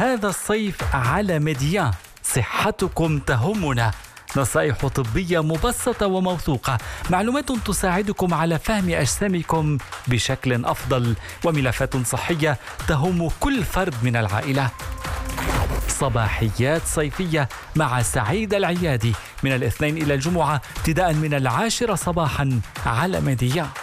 هذا الصيف على ميديان صحتكم تهمنا. نصائح طبية مبسطة وموثوقة، معلومات تساعدكم على فهم أجسامكم بشكل أفضل، وملفات صحية تهم كل فرد من العائلة. صباحيات صيفية مع سعيد العيادي من الاثنين إلى الجمعة ابتداء من 10 صباحا على ميديان.